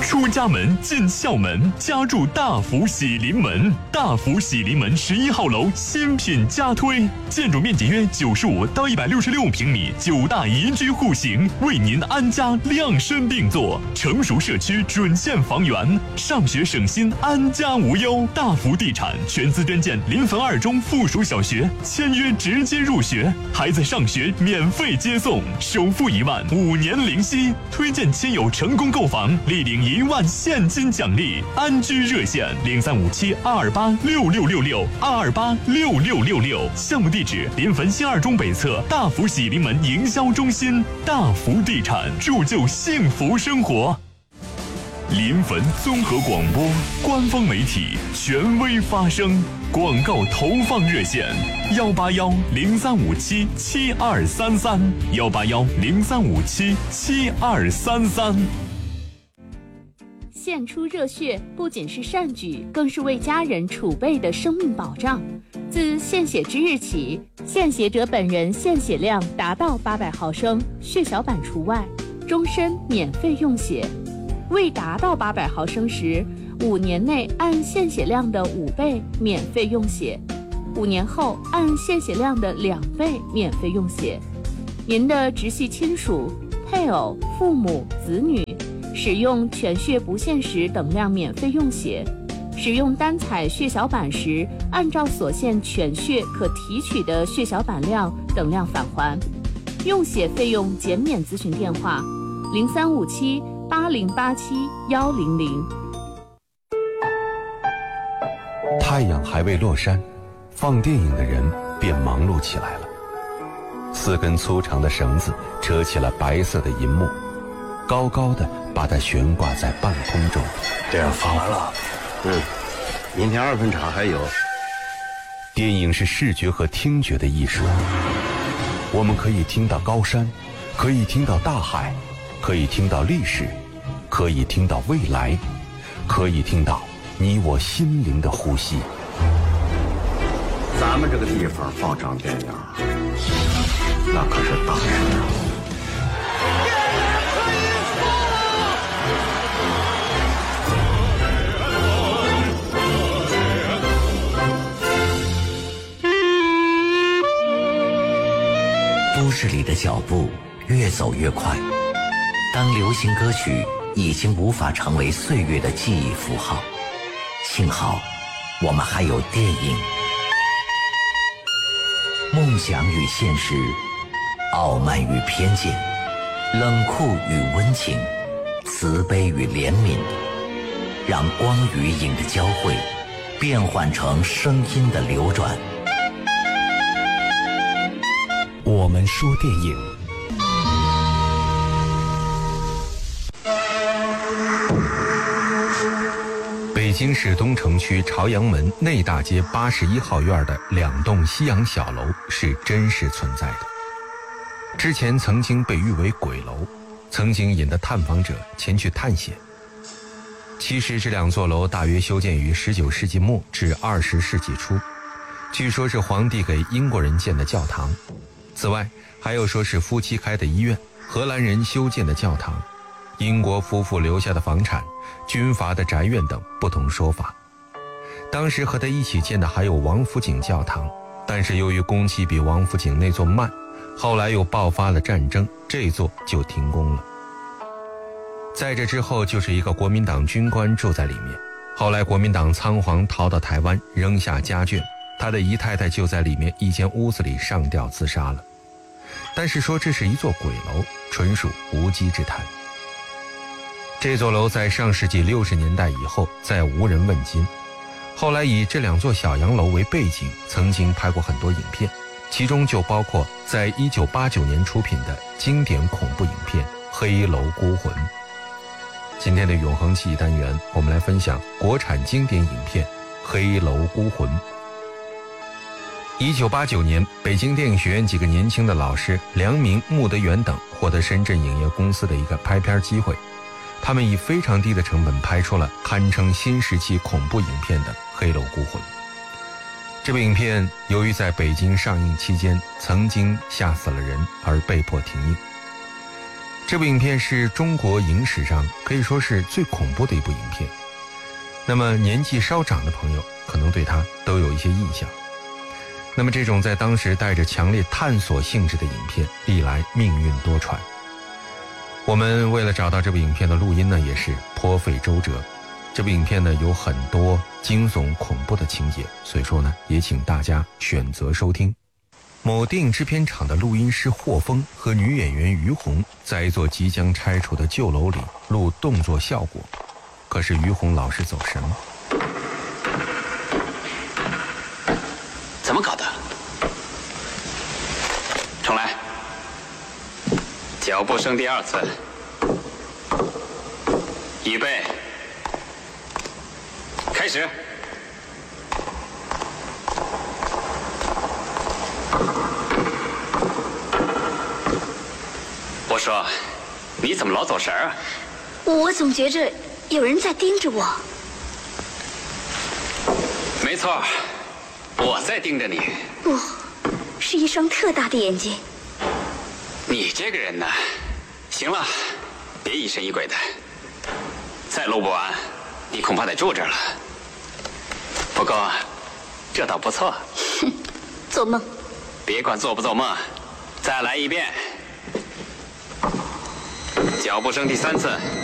出家门进校门，家住大福喜临门。大福喜临门11号楼新品加推，建筑面积约95到166平米，9大宜居户型，为您安家量身定做。成熟社区准现房源，上学省心，安家无忧。大福地产全资捐建临汾2中附属小学，签约直接入学，孩子上学免费接送，首付1万，5年零息。推荐亲友成功购房，立领1万现金奖励。安居热线0357-228-6666，228-6666。项目地址：临汾新2中北侧大福喜临门营销中心。大福地产，铸就幸福生活。临汾综合广播官方媒体，权威发声。广告投放热线：181-0357-7233，181-0357-7233。 献出热血不仅是善举，更是为家人储备的生命保障。自献血之日起，献血者本人献血量达到800毫升，血小板除外，终身免费用血。未达到800毫升时，5年内按献血量的5倍免费用血，5年后按献血量的2倍免费用血。您的直系亲属、配偶、父母、子女使用全血不限时等量免费用血，使用单采血小板时，按照所献全血可提取的血小板量等量返还。用血费用减免咨询电话：0357-8087-100。 太阳还未落山，放电影的人便忙碌起来了。4根粗长的绳子扯起了白色的银幕，高高的把它悬挂在半空中。 电影放完了，明天2分场还有。 电影是视觉和听觉的艺术，我们可以听到高山，可以听到大海，可以听到历史，可以听到未来，可以听到你我心灵的呼吸。 咱们这个地方放场电影，那可是大事啊！ 都市里的脚步越走越快，当流行歌曲已经无法成为岁月的记忆符号，幸好我们还有电影。梦想与现实，傲慢与偏见，冷酷与温情，慈悲与怜悯，让光与影的交汇变换成声音的流转。 我们说电影。北京市东城区朝阳门内大街81号院的2栋西洋小楼是真实存在的，之前曾经被誉为鬼楼，曾经引得探访者前去探险。其实这2座楼大约修建于19世纪末至20世纪初，据说是皇帝给英国人建的教堂。此外还有说是夫妻开的医院，荷兰人修建的教堂，英国夫妇留下的房产，军阀的宅院等不同说法。当时和他一起建的还有王府井教堂，但是由于工期比王府井那座慢，后来又爆发了战争，这座就停工了。在这之后就是一个国民党军官住在里面，后来国民党仓皇逃到台湾，扔下家眷，他的姨太太就在里面一间屋子里上吊自杀了。但是说这是一座鬼楼，纯属无稽之谈。这座楼在上世纪60年代以后再无人问津，后来以这2座小洋楼为背景，曾经拍过很多影片，其中就包括在1989年出品的经典恐怖影片《黑楼孤魂》。今天的永恒记忆单元，我们来分享国产经典影片《黑楼孤魂》。1989年，北京电影学院几个年轻的老师梁明、穆德元等获得深圳影业公司的一个拍片机会，他们以非常低的成本拍出了堪称新时期恐怖影片的《黑楼孤魂》。这部影片由于在北京上映期间曾经吓死了人而被迫停映。 这部影片是中国影史上可以说是最恐怖的一部影片。那么年纪稍长的朋友可能对它都有一些印象。那么这种在当时带着强烈探索性质的影片，历来命运多舛。我们为了找到这部影片的录音呢，也是颇费周折。这部影片呢有很多惊悚恐怖的情节，所以说呢也请大家选择收听。某电影制片厂的录音师霍峰和女演员于红在一座即将拆除的旧楼里录动作效果，可是于红老是走神。 怎么搞的？重来，脚步声第2次，预备，开始。我说，你怎么老走神啊？ 我总觉着有人在盯着我。 没错，我在盯着你。 不，是一双特大的眼睛。 你这个人呢，行了，别疑神疑鬼的。再录不完，你恐怕得住这儿了。不过，这倒不错。 哼，做梦。 别管做不做梦，再来一遍。脚步声第3次。